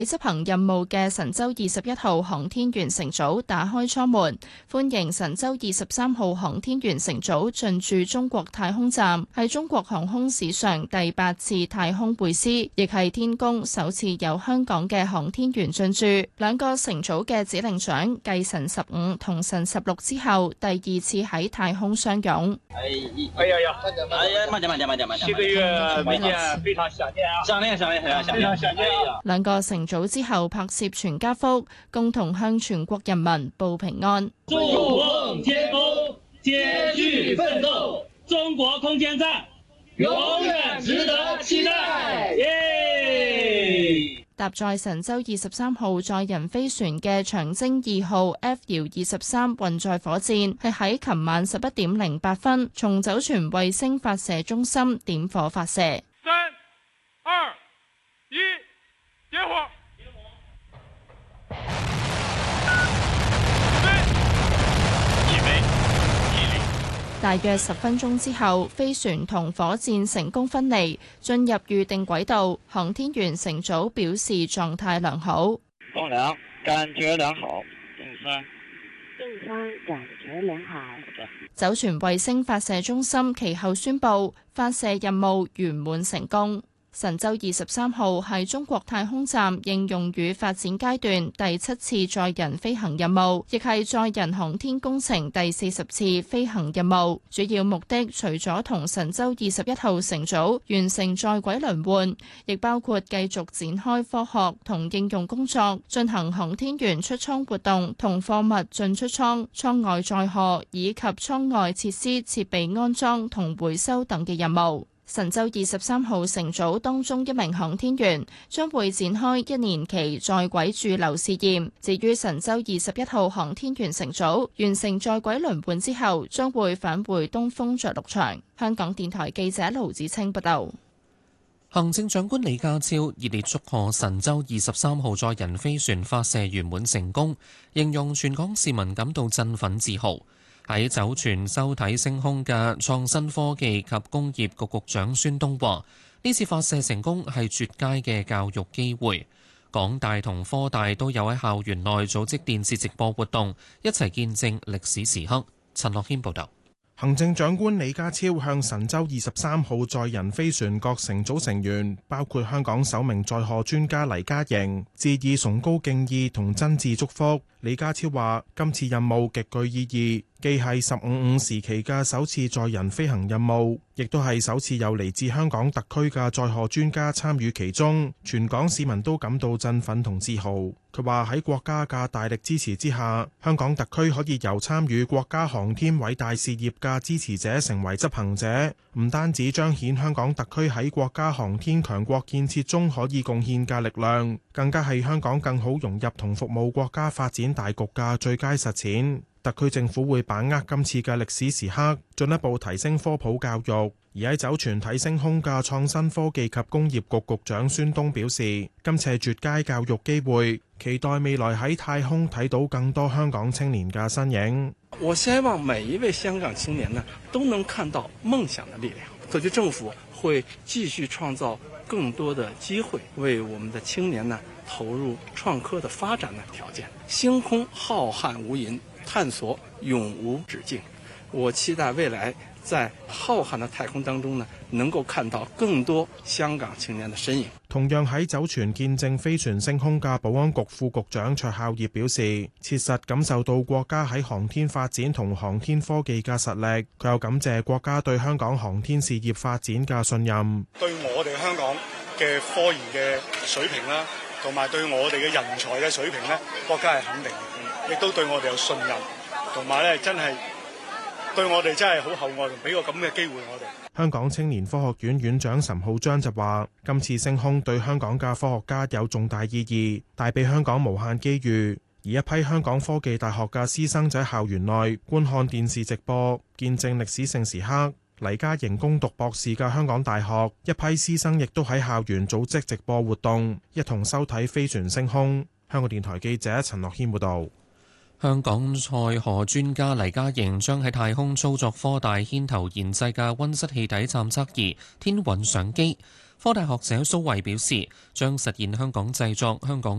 執行任務嘅神舟21號航天員乘組打開艙門，歡迎神舟23號航天員乘組進駐中國太空站，係中國航空史上第8次太空會師，亦係天宮首次有香港嘅航天員進駐。兩個乘組嘅指令長繼神15同神16之後，第2次喺太空相擁。 7個月沒見，非常想念啊！想念。 兩個乘組之後拍攝全家福，共同向全國人民報平安。 祝夢天宮，繼續奮鬥，中國空間站永遠值得期待。 搭載神舟23號載人飛船嘅長征2號 F-23運載火箭係喺琴晚11點08分從酒泉衛星發射中心點火發射。3、2、1，點火！大約10分鐘之後，飛船同火箭成功分離，進入預定軌道。航天員乘組表示狀態良好。 風涼，感覺良好。 正三，感覺良好。 酒泉衛星發射中心其後宣布發射任務圓滿成功。神舟23號係中國太空站應用與發展階段第7次載人飛行任務，亦係載人航天工程第40次飛行任務。主要目的除咗同神舟21號乘組完成在軌輪換，亦包括繼續展開科學同應用工作，進行航天員出艙活動同貨物進出艙、艙外載荷以及艙外設施設備安裝同回收等嘅任務。神舟23號乘組當中一名航天員將會展開1年期在軌駐留試驗。至於神舟21號航天員乘組完成在軌輪換之後，將會返回東風着陸場。香港電台記者盧子清報道。 行政長官李家超熱烈祝賀神舟23號載人飛船發射圓滿成功，形容全港市民感到振奮自豪。喺酒泉收睇升空嘅創新科技及工業局局長孫東話：呢次發射成功係絕佳嘅教育機會。港大同科大都有喺校園內組織電視直播活動，一齊見證歷史時刻。陳樂軒報導。 行政長官李家超向神舟23號載人飛船各乘組成員，包括香港首名載荷專家黎嘉瑩，致以崇高敬意同真摯祝福。李家超話：今次任務極具意義，既係15/5時期嘅首次載人飛行任務，亦都係首次有嚟自香港特區嘅載荷專家參與其中，全港市民都感到振奮同自豪。佢話喺國家嘅大力支持之下，香港特區可以由參與國家航天偉大事業嘅支持者成為執行者，唔單止彰顯香港特區喺國家航天強國建設中可以貢獻嘅力量，更加係香港更好融入同服務國家發展大局嘅最佳實踐。特區政府會把握今次嘅歷史時刻，進一步提升科普教育。而喺酒泉睇升空嘅創新科技及工業局局長孫東表示，今次係絕佳教育機會，期待未來喺太空睇到更多香港青年嘅身影。 我希望每一位香港青年呢，都能看到夢想的力量。特區政府會繼續創造更多的機會，為我們的青年呢投入創科的發展的條件。星空浩瀚無垠，探索永無止境。我期待未來在浩瀚的太空當中呢，能夠看到更多香港青年的身影。 同樣喺酒泉見證飛船升空嘅保安局副局長卓孝業表示，切實感受到國家喺航天發展同航天科技嘅實力。佢又感謝國家對香港航天事業發展嘅信任， 對我哋香港嘅科研嘅水平啦，同埋對我哋嘅人才嘅水平呢，國家係肯定，亦都對我哋有信任，同埋咧真係對我哋真係好厚愛，同俾個咁嘅機會我哋。 香港青年科學院院長岑浩章就話：今次升空對香港嘅科學家有重大意義，帶俾香港無限機遇。而一批香港科技大學嘅師生在校園內觀看電視直播，見證歷史性時刻。黎嘉瑩攻讀博士嘅香港大學一批師生亦都喺校園組織直播活動，一同收睇飛船升空。香港電台記者陳樂軒報導。 香港載荷專家黎嘉瑩將喺太空操作科大牽頭研製嘅溫室氣體探測儀天韻上機。 科大學者蘇慧表示，將實現香港製作、香港